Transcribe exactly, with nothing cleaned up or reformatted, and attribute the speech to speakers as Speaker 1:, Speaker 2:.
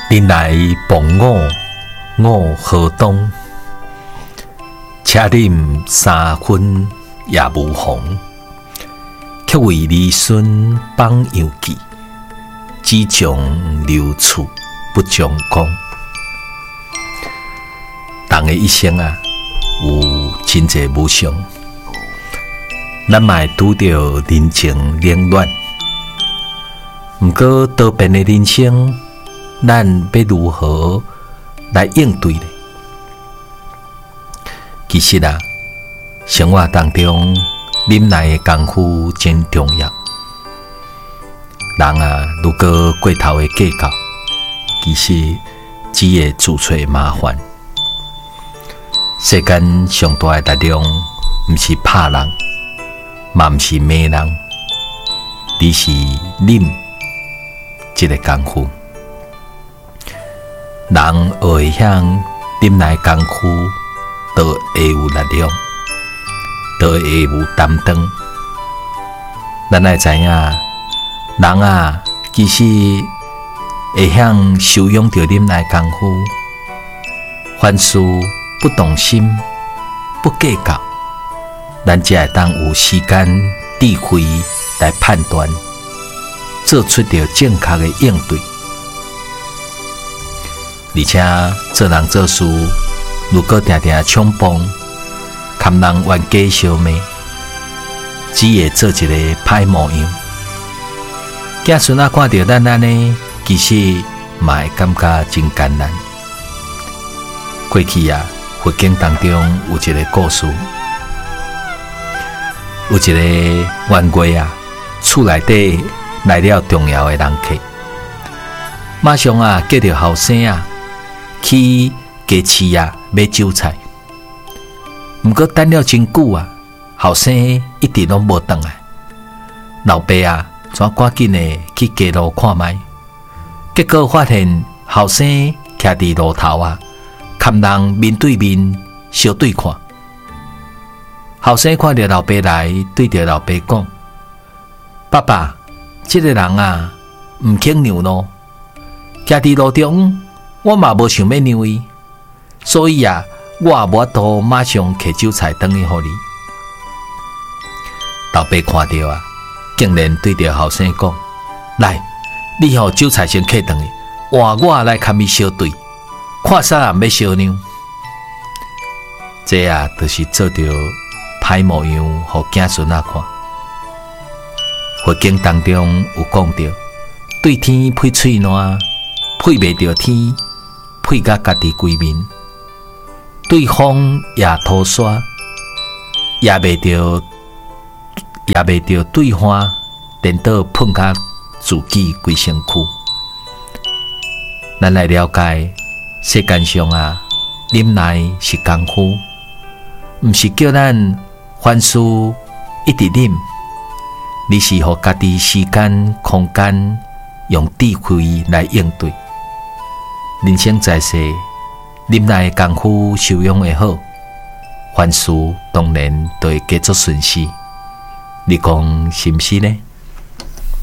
Speaker 1: 人来逢我，我何当？且饮三分也无妨，却为儿孙放杨记，只将留处不将功。人的一生啊，有真济无常，咱嘛会拄着人情冷暖。毋过多变的人生，咱要如何来应对呢？其实啊，生活当中忍耐的功夫真重要。人啊，如果过头的计较，其实只会自找麻烦。世间上大的力量，毋是拍人，嘛毋是骂人，而是忍这个功夫。人学会晓忍耐功夫，就会有力量，就会有担当。咱要知影，人啊，其实会晓修养着忍耐功夫，凡事不动心，不计较，咱才会当有时间、智慧来判断，做出着正确的应对。而且做人做事，如果常常冲碰，堪人冤家相骂，只会做一个歹模样。子孙仔看到咱安尼，其实嘛会感觉真艰难。过去啊，佛经当中有一个故事，有一个冤家啊，厝内底来了重要的人客，马上啊叫着后生啊去鸡市啊买酒菜。毋过等了真久啊，后生一直拢无回来。老爸啊，怎赶紧的去街路看卖，结果发现后生徛伫路头啊，堪人面对面相对看。后生看到老爸来，对着老爸讲：“爸爸，这个人啊，毋肯让路，徛伫路中，我嘛无想要让伊，所以啊，我也无法度马上摕酒菜转去互你。”老爸看到啊，竟然对着后生讲：“来，你互酒菜先摕转去，换我来堪伊相对，看啥人要相让。”这啊，就是做着歹模样，互子孙仔看。佛经当中有讲到，对天配喙烂，配袂着天，配甲家己规面；对风也土沙，也袂着，也袂着对花，颠倒碰甲自己规身躯。咱来了解世间上啊，忍耐是功夫，毋是叫咱凡事一直忍，而是互家己时间、空间，用智慧来应对。人生在世，忍耐的功夫修养会好，凡事当然都会加速顺遂。你讲是毋是呢？